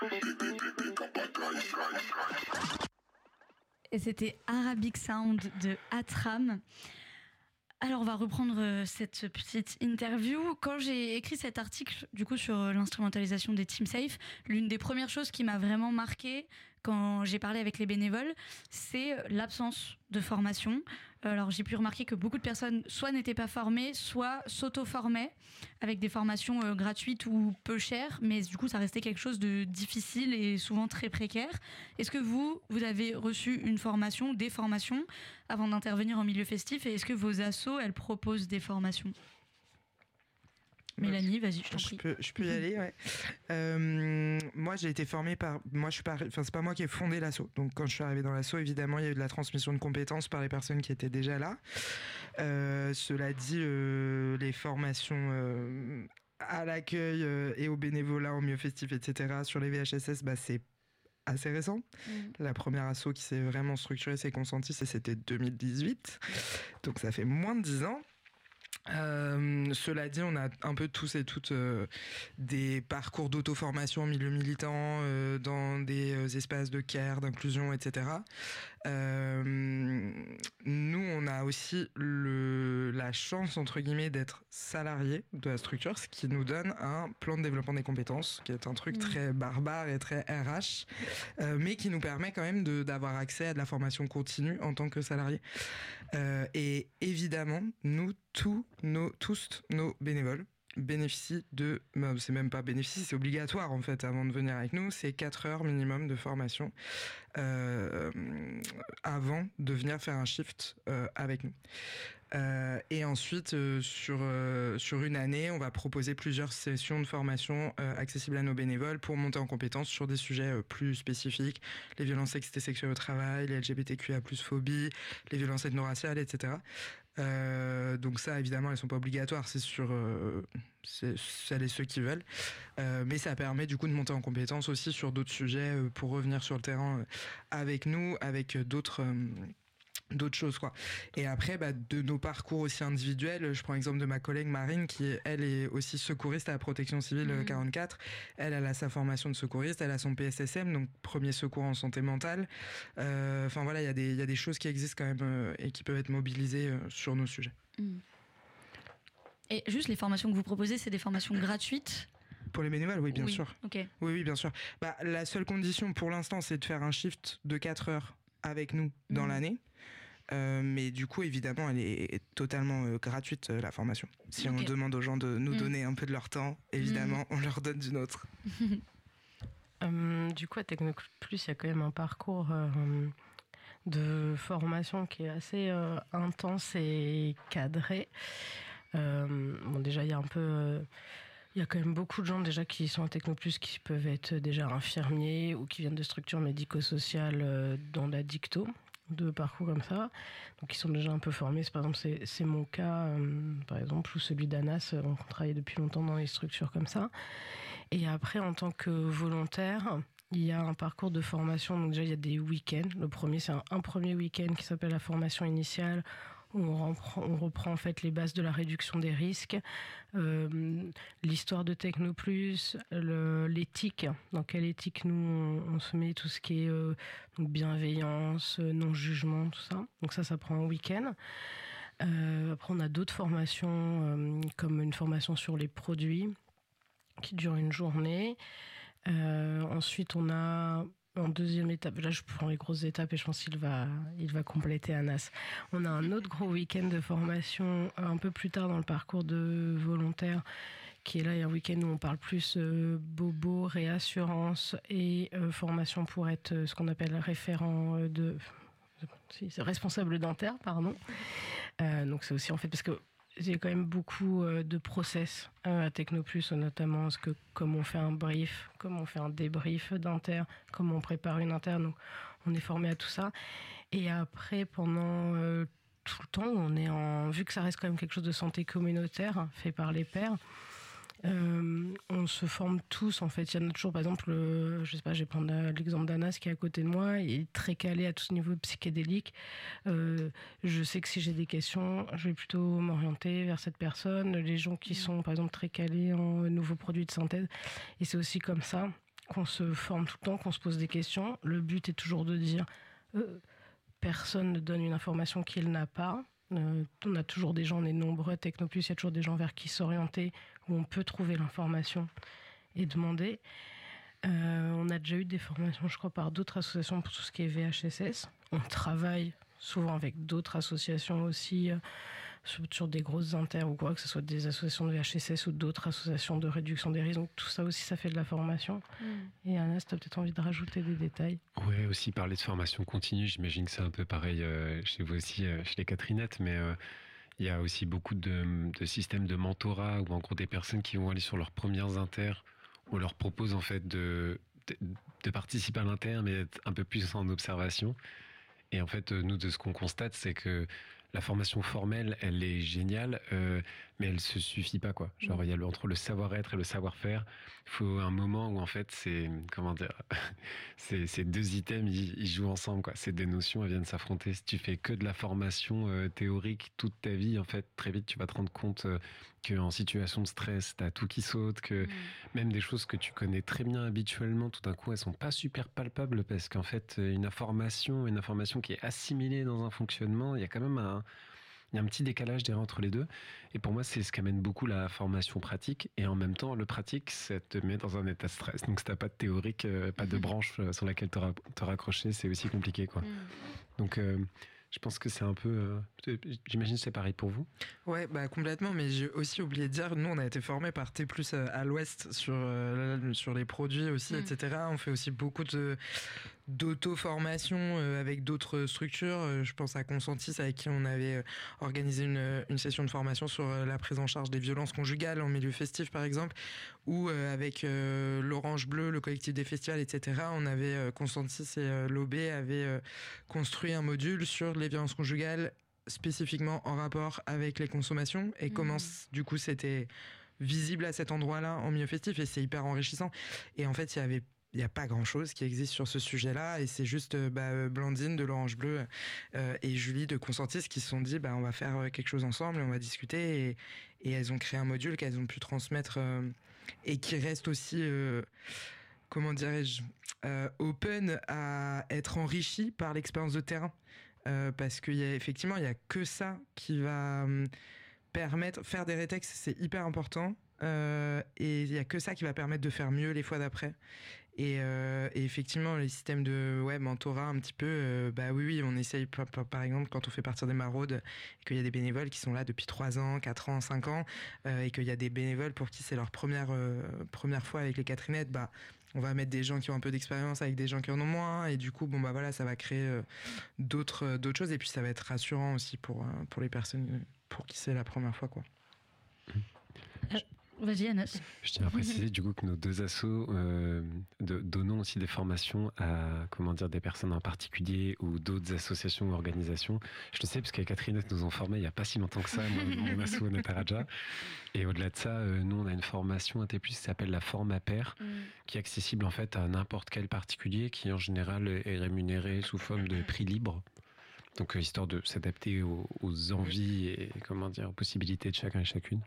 Et c'était Arabic Sound de Atram. Alors on va reprendre cette petite interview. Quand j'ai écrit cet article du coup sur l'instrumentalisation des Team Safe, l'une des premières choses qui m'a vraiment marquée quand j'ai parlé avec les bénévoles, c'est l'absence de formation. Alors j'ai pu remarquer que beaucoup de personnes soit n'étaient pas formées, soit s'auto-formaient avec des formations gratuites ou peu chères, mais du coup ça restait quelque chose de difficile et souvent très précaire. Est-ce que vous avez reçu une formation, des formations avant d'intervenir en milieu festif, et est-ce que vos assos, elles proposent des formations ? Mélanie, vas-y, je t'en prie. Je peux y aller, ouais. Moi, j'ai été formée par... c'est pas moi qui ai fondé l'asso. Donc, quand je suis arrivée dans l'asso, évidemment, il y a eu de la transmission de compétences par les personnes qui étaient déjà là. Cela dit, les formations à l'accueil et au bénévolat, au milieu festif, etc., sur les VHSS, c'est assez récent. La première asso qui s'est vraiment structurée, c'est Consentis, et c'était 2018. Donc, ça fait moins de 10 ans. Cela dit, on a un peu tous et toutes des parcours d'auto-formation en milieu militant, dans des espaces de care, d'inclusion, etc. Nous, on a aussi la chance, entre guillemets, d'être salariés de la structure, ce qui nous donne un plan de développement des compétences, qui est un truc très barbare et très RH, mais qui nous permet quand même d'avoir accès à de la formation continue en tant que salariés. Et évidemment, nous, tous nos bénévoles bénéficient c'est même pas bénéficie, c'est obligatoire en fait avant de venir avec nous, c'est 4 heures minimum de formation avant de venir faire un shift avec nous. Et ensuite, sur une année, on va proposer plusieurs sessions de formation accessibles à nos bénévoles pour monter en compétences sur des sujets plus spécifiques, les violences sexistes et sexuelles au travail, les LGBTQIA+, phobies, les violences ethno-raciales, etc. Donc ça, évidemment, elles sont pas obligatoires, c'est sur celles et ceux qui veulent. Mais ça permet du coup de monter en compétences aussi sur d'autres sujets pour revenir sur le terrain avec nous, avec d'autres choses, quoi. Et après, de nos parcours aussi individuels, je prends l'exemple de ma collègue Marine qui, elle, est aussi secouriste à la protection civile 44. Elle a sa formation de secouriste, elle a son PSSM, donc premier secours en santé mentale. Enfin voilà, il y a des choses qui existent quand même et qui peuvent être mobilisées sur nos sujets. Et juste, les formations que vous proposez, c'est des formations gratuites ? Pour les bénévoles, oui, bien sûr. Okay. Oui, bien sûr. La seule condition pour l'instant, c'est de faire un shift de 4 heures avec nous dans l'année. Mais du coup, évidemment, elle est totalement gratuite, la formation. Si on demande aux gens de nous donner un peu de leur temps, évidemment, on leur donne du nôtre. Du coup, à Technoplus, il y a quand même un parcours de formation qui est assez intense et cadré. Déjà, il y a il y a quand même beaucoup de gens déjà qui sont à Technoplus qui peuvent être déjà infirmiers ou qui viennent de structures médico-sociales dans la dicto, de parcours comme ça, donc ils sont déjà un peu formés. Par exemple, c'est mon cas, par exemple, ou celui d'Anas, on travaille depuis longtemps dans les structures comme ça. Et après, en tant que volontaire, il y a un parcours de formation. Donc déjà, il y a des week-ends. Le premier, c'est un premier week-end qui s'appelle la formation initiale, où on reprend en fait les bases de la réduction des risques, l'histoire de Technoplus, l'éthique, dans quelle éthique nous on se met, tout ce qui est donc bienveillance, non-jugement, tout ça. Donc ça prend un week-end. Après, on a d'autres formations, comme une formation sur les produits, qui dure une journée. Ensuite, on a... En deuxième étape, là je prends les grosses étapes et je pense qu'il va compléter Anas. On a un autre gros week-end de formation un peu plus tard dans le parcours de volontaire, qui est là, il y a un week-end où on parle plus bobo, réassurance et formation pour être ce qu'on appelle référent responsable d'inter, pardon. Donc c'est aussi en fait parce que j'ai quand même beaucoup de process à Technoplus, notamment comme on fait un brief, comme on fait un débrief d'inter, comment on prépare une inter, donc on est formé à tout ça. Et après, pendant tout le temps, vu que ça reste quand même quelque chose de santé communautaire, fait par les pairs, on se forme tous en fait. Il y en a toujours, par exemple, je sais pas, je vais prendre l'exemple d'Anas qui est à côté de moi, il est très calé à tout ce niveau psychédélique. Je sais que si j'ai des questions, je vais plutôt m'orienter vers cette personne. Les gens qui sont par exemple très calés en nouveaux produits de synthèse, et c'est aussi comme ça qu'on se forme tout le temps, qu'on se pose des questions. Le but est toujours de dire personne ne donne une information qu'il n'a pas. On a toujours des gens, on est nombreux à Technoplus, il y a toujours des gens vers qui s'orienter, où on peut trouver l'information et demander. On a déjà eu des formations, je crois, par d'autres associations pour tout ce qui est VHSS. On travaille souvent avec d'autres associations aussi, sur des grosses inter ou quoi, que ce soit des associations de VHSS ou d'autres associations de réduction des risques. Donc tout ça aussi, ça fait de la formation. Et Anas, tu as peut-être envie de rajouter des détails? Oui, aussi parler de formation continue. J'imagine que c'est un peu pareil chez vous aussi, chez les Catherinettes, mais il y a aussi beaucoup de systèmes de mentorat où en gros des personnes qui vont aller sur leurs premières inter, on leur propose en fait de participer à l'inter, mais être un peu plus en observation. Et en fait, nous, de ce qu'on constate, c'est que la formation formelle, elle est géniale, mais elle se suffit pas, quoi. Genre, il y a entre le savoir-être et le savoir-faire, il faut un moment où en fait, c'est comment dire, ces deux items, ils jouent ensemble, quoi. Ces deux notions, elles viennent s'affronter. Si tu fais que de la formation théorique toute ta vie, en fait, très vite, tu vas te rendre compte qu'en situation de stress, t'as tout qui saute, que même des choses que tu connais très bien habituellement, tout d'un coup, elles sont pas super palpables parce qu'en fait, une information qui est assimilée dans un fonctionnement, il y a quand même un petit décalage derrière entre les deux. Et pour moi, c'est ce qu'amène beaucoup la formation pratique. Et en même temps, le pratique, ça te met dans un état de stress. Donc, si t'as pas de théorique, pas de branche sur laquelle te raccrocher, c'est aussi compliqué, quoi. Donc, je pense que c'est un peu... j'imagine que c'est pareil pour vous. Ouais, bah complètement, mais j'ai aussi oublié de dire, nous on a été formés par T+, à l'Ouest sur les produits aussi, etc. On fait aussi beaucoup d'auto-formation avec d'autres structures. Je pense à Consentis, avec qui on avait organisé une session de formation sur la prise en charge des violences conjugales en milieu festif, par exemple, ou avec l'Orange Bleu, le collectif des festivals, etc. On avait Consentis et l'OB avaient construit un module sur les violences conjugales spécifiquement en rapport avec les consommations et comment du coup c'était visible à cet endroit-là en milieu festif, et c'est hyper enrichissant. Et en fait, il n'y a pas grand-chose qui existe sur ce sujet-là, et c'est juste Blandine de l'Orange Bleu et Julie de Consentis qui se sont dit on va faire quelque chose ensemble et on va discuter, et elles ont créé un module qu'elles ont pu transmettre et qui reste aussi comment dirais-je open à être enrichi par l'expérience de terrain, parce qu'il y a effectivement, il y a que ça qui va permettre, faire des rétextes, c'est hyper important, et il y a que ça qui va permettre de faire mieux les fois d'après. Et effectivement, les systèmes de mentorat un petit peu, oui, on essaye par exemple quand on fait partir des maraudes et qu'il y a des bénévoles qui sont là depuis 3 ans, 4 ans, 5 ans, et qu'il y a des bénévoles pour qui c'est leur première fois avec les Catherinettes, on va mettre des gens qui ont un peu d'expérience avec des gens qui en ont moins, et du coup ça va créer d'autres choses, et puis ça va être rassurant aussi pour les personnes pour qui c'est la première fois, quoi. Vas-y, Anas. Je tiens à préciser du coup que nos deux assos donnons aussi des formations à des personnes en particulier ou d'autres associations ou organisations. Je le sais parce que les Catherinettes nous ont formés il n'y a pas si longtemps que ça, mon asso Nataraja. Et au-delà de ça, nous on a une formation à T+, qui s'appelle la Forma Pair, qui est accessible en fait à n'importe quel particulier, qui en général est rémunéré sous forme de prix libre. Donc histoire de s'adapter aux envies et aux possibilités de chacun et chacune.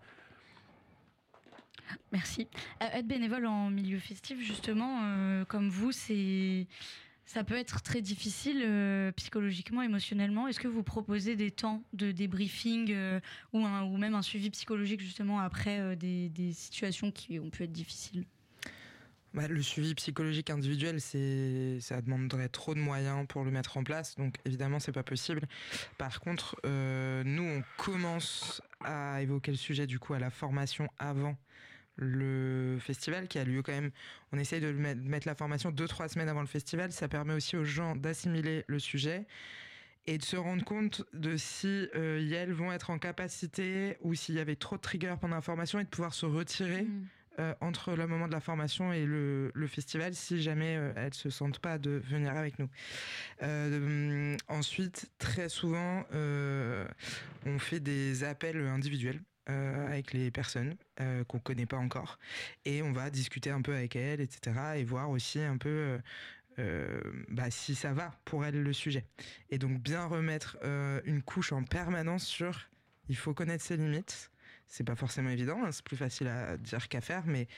Merci. Être bénévole en milieu festif, justement, comme vous, ça peut être très difficile psychologiquement, émotionnellement. Est-ce que vous proposez des temps de débriefing ou même un suivi psychologique, justement, après des situations qui ont pu être difficiles ? Le suivi psychologique individuel, ça demanderait trop de moyens pour le mettre en place, donc évidemment c'est pas possible. Par contre, nous on commence à évoquer le sujet du coup à la formation avant le festival qui a lieu quand même. On essaye de mettre la formation 2-3 semaines avant le festival. Ça permet aussi aux gens d'assimiler le sujet et de se rendre compte de si elles vont être en capacité, ou s'il y avait trop de triggers pendant la formation, et de pouvoir se retirer entre le moment de la formation et le festival, si jamais elles se sentent pas de venir avec nous. Ensuite, très souvent, on fait des appels individuels avec les personnes qu'on connaît pas encore, et on va discuter un peu avec elles, etc., et voir aussi un peu si ça va pour elles le sujet, et donc bien remettre une couche en permanence sur il faut connaître ses limites. C'est pas forcément évident, c'est plus facile à dire qu'à faire, mais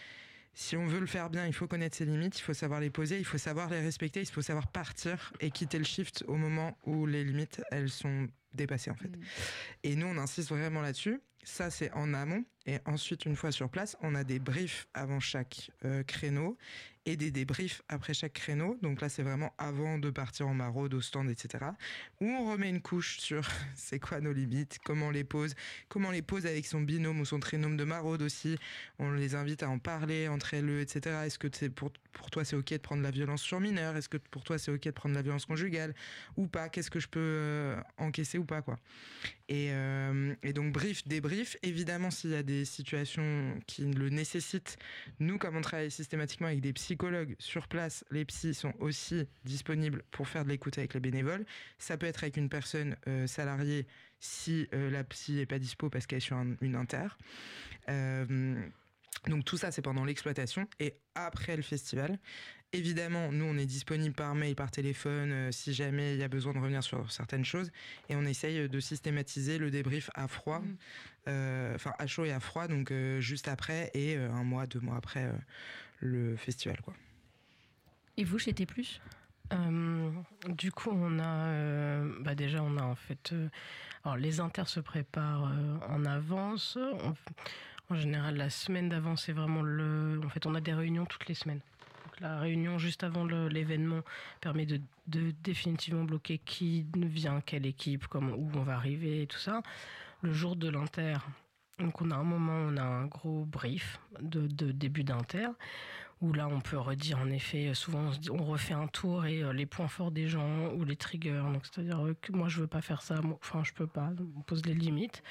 si on veut le faire bien, il faut connaître ses limites, il faut savoir les poser, il faut savoir les respecter, il faut savoir partir et quitter le shift au moment où les limites, elles sont dépassées en fait. Et nous, on insiste vraiment là-dessus. Ça, c'est en amont. Et ensuite, une fois sur place, on a des briefs avant chaque créneau et des débriefs après chaque créneau. Donc là, c'est vraiment avant de partir en maraude, au stand, etc. Où on remet une couche sur c'est quoi nos limites, comment on les pose avec son binôme ou son trinôme de maraude aussi. On les invite à en parler entre elles, etc. Est-ce que pour toi, c'est OK de prendre la violence sur mineur? Est-ce que pour toi, c'est OK de prendre la violence conjugale ou pas? Qu'est-ce que je peux encaisser ou pas, quoi. Et donc, débrief. Évidemment, s'il y a des situations qui le nécessitent, nous, comme on travaille systématiquement avec des psychologues sur place, les psys sont aussi disponibles pour faire de l'écoute avec les bénévoles. Ça peut être avec une personne salariée si la psy n'est pas dispo parce qu'elle est sur une inter. Donc tout ça, c'est pendant l'exploitation et après le festival. Évidemment, nous, on est disponible par mail, par téléphone, si jamais il y a besoin de revenir sur certaines choses. Et on essaye de systématiser le débrief à froid, à chaud et à froid, donc juste après et 1 mois, 2 mois après le festival, quoi. Et vous, chez T+? Du coup, on a déjà, on a en fait... alors, les inters se préparent en avance. En général, la semaine d'avant, c'est vraiment en fait, on a des réunions toutes les semaines. Donc, la réunion juste avant l'événement permet de définitivement bloquer qui vient, quelle équipe, où on va arriver et tout ça. Le jour de l'inter, donc on a un gros brief de début d'inter, où là, on peut redire, en effet, souvent, on refait un tour et les points forts des gens ou les triggers. Donc, c'est-à-dire que moi, je veux pas faire ça, je peux pas, on pose les limites.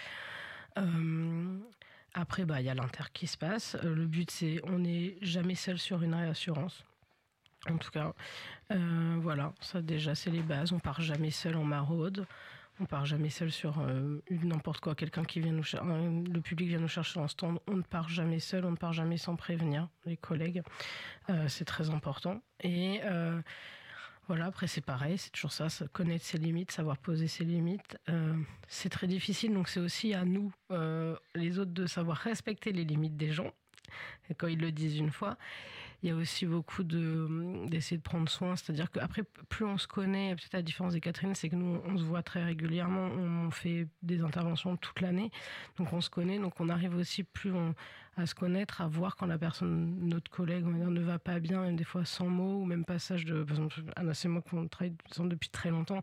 Après, il y a l'inter qui se passe. Le but, c'est on n'est jamais seul sur une réassurance. En tout cas, voilà, ça déjà, c'est les bases. On part jamais seul en maraude. On part jamais seul sur n'importe quoi. Quelqu'un qui vient le public vient nous chercher en stand. On ne part jamais seul, on ne part jamais sans prévenir les collègues. C'est très important. Et voilà, après c'est pareil, c'est toujours ça, connaître ses limites, savoir poser ses limites. C'est très difficile, donc c'est aussi à nous, les autres, de savoir respecter les limites des gens. Et quand ils le disent une fois, il y a aussi beaucoup d'essayer de prendre soin. C'est-à-dire qu'après, plus on se connaît, peut-être la différence des Catherine, c'est que nous, on se voit très régulièrement, on fait des interventions toute l'année, donc on se connaît, donc on arrive aussi à se connaître, à voir quand la personne, notre collègue, on va dire, ne va pas bien, même des fois sans mots, ou même passage de... Par exemple, Anna, c'est moi qu'on travaille ensemble depuis très longtemps.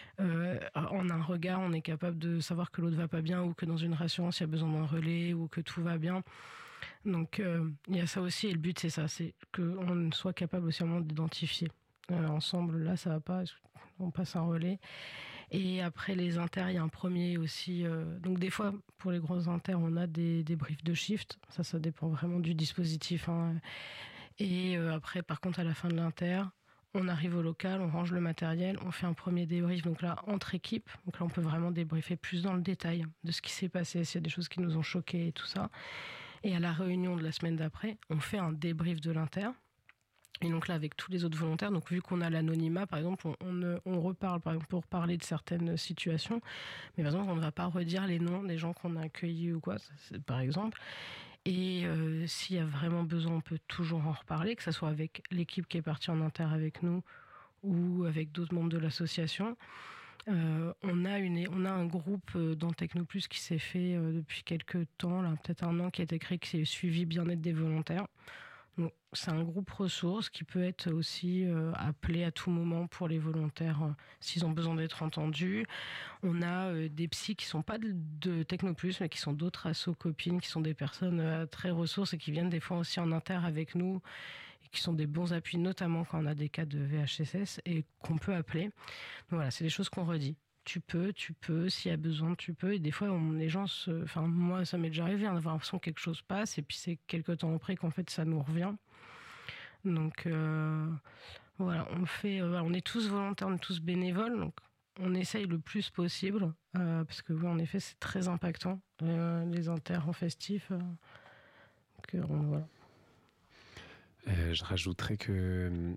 En un regard, on est capable de savoir que l'autre va pas bien, ou que dans une réassurance, il y a besoin d'un relais, ou que tout va bien. Donc il y a ça aussi, et le but c'est ça, c'est qu'on soit capable aussi d'identifier ensemble, là ça va pas, on passe un relais. Et après les inters, il y a un premier aussi, donc des fois pour les grosses inters on a des briefs de shift, ça dépend vraiment du dispositif, hein. Et après par contre à la fin de l'inter, on arrive au local, on range le matériel, on fait un premier débrief, donc là entre équipes, donc là on peut vraiment débriefer plus dans le détail de ce qui s'est passé, s'il y a des choses qui nous ont choqués et tout ça. Et à la réunion de la semaine d'après, on fait un débrief de l'inter. Et donc là, avec tous les autres volontaires, donc vu qu'on a l'anonymat, par exemple, on reparle, par exemple, pour parler de certaines situations. Mais par exemple, on ne va pas redire les noms des gens qu'on a accueillis ou quoi, par exemple. Et s'il y a vraiment besoin, on peut toujours en reparler, que ce soit avec l'équipe qui est partie en inter avec nous ou avec d'autres membres de l'association. On a un groupe dans Technoplus qui s'est fait depuis quelques temps, là, peut-être 1 an, qui a été créé, qui s'est suivi bien-être des volontaires. Donc, c'est un groupe ressources qui peut être aussi appelé à tout moment pour les volontaires s'ils ont besoin d'être entendus. On a des psys qui ne sont pas de Technoplus, mais qui sont d'autres assos copines, qui sont des personnes très ressources et qui viennent des fois aussi en inter avec nous, qui sont des bons appuis, notamment quand on a des cas de VHSS et qu'on peut appeler. Donc voilà, c'est des choses qu'on redit. Tu peux, s'il y a besoin, tu peux. Et des fois, les gens moi, ça m'est déjà arrivé d'avoir l'impression que quelque chose passe et puis c'est quelques temps après qu'en fait, ça nous revient. Donc voilà, on est tous volontaires, on est tous bénévoles, donc on essaye le plus possible parce que oui, en effet, c'est très impactant, les inters en festif. Voilà. Je rajouterais que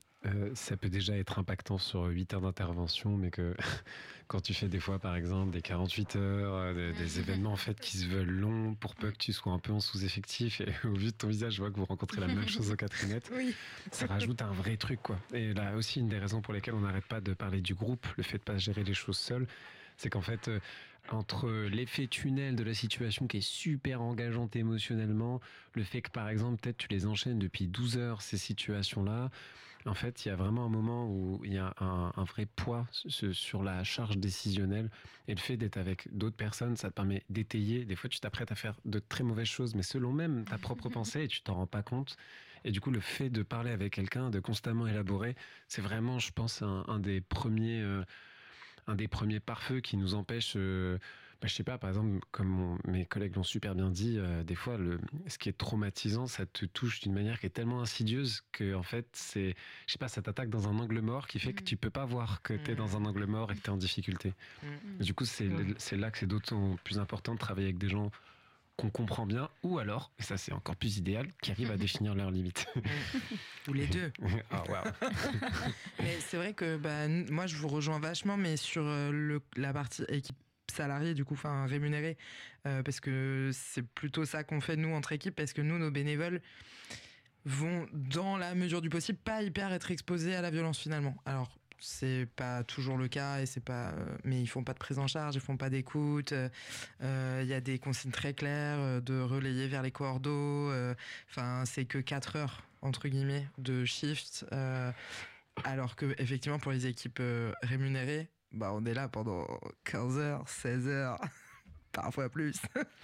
ça peut déjà être impactant sur 8 heures d'intervention, mais que quand tu fais des fois, par exemple, des 48 heures, des événements en fait qui se veulent longs pour peu que tu sois un peu en sous-effectif, et au vu de ton visage, je vois que vous rencontrez la même chose aux Catherinettes. Oui. Ça rajoute un vrai truc, quoi. Et là aussi, une des raisons pour lesquelles on n'arrête pas de parler du groupe, le fait de pas gérer les choses seul, c'est qu'en fait, entre l'effet tunnel de la situation qui est super engageante émotionnellement, le fait que par exemple peut-être tu les enchaînes depuis 12 heures ces situations-là, en fait il y a vraiment un moment où il y a un vrai poids sur la charge décisionnelle, et le fait d'être avec d'autres personnes, ça te permet d'étayer. Des fois tu t'apprêtes à faire de très mauvaises choses, mais selon même ta propre pensée, et tu t'en rends pas compte. Et du coup le fait de parler avec quelqu'un, de constamment élaborer, c'est vraiment, je pense, un des premiers pare-feux qui nous empêche, je sais pas, par exemple, comme mes collègues l'ont super bien dit, des fois, ce qui est traumatisant, ça te touche d'une manière qui est tellement insidieuse que, en fait, je sais pas, ça t'attaque dans un angle mort qui fait que tu peux pas voir que t'es dans un angle mort et que t'es en difficulté. Et du coup, c'est là que c'est d'autant plus important de travailler avec des gens qu'on comprend bien, ou alors, et ça c'est encore plus idéal, qui arrivent à définir leurs limites. Ou les deux. Ah, wow. Mais c'est vrai que moi je vous rejoins vachement, mais sur la partie équipe salariée, du coup, enfin rémunérée, parce que c'est plutôt ça qu'on fait nous entre équipes, parce que nous, nos bénévoles vont, dans la mesure du possible, pas hyper être exposés à la violence finalement. Alors, c'est pas toujours le cas, et c'est pas, mais ils font pas de prise en charge, ils font pas d'écoute. Il y a des consignes très claires de relayer vers les cordeaux. Enfin, c'est que 4 heures entre guillemets de shift, alors que effectivement pour les équipes rémunérées, on est là pendant 15 heures, 16 heures. Parfois plus.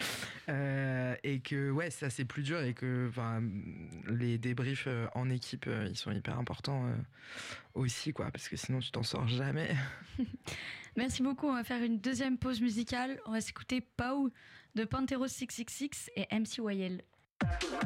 Et que ouais, ça c'est plus dur, et que les débriefs en équipe, ils sont hyper importants aussi, quoi, parce que sinon tu t'en sors jamais. Merci beaucoup. On va faire une deuxième pause musicale. On va s'écouter Pau de Pantero 666 et MC YL.